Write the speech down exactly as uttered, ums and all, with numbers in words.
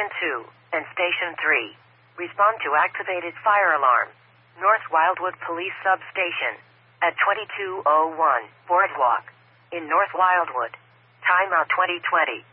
Station two and Station three. Respond to activated fire alarm. North Wildwood Police Substation at twenty-two oh one Boardwalk in North Wildwood. Timeout twenty twenty.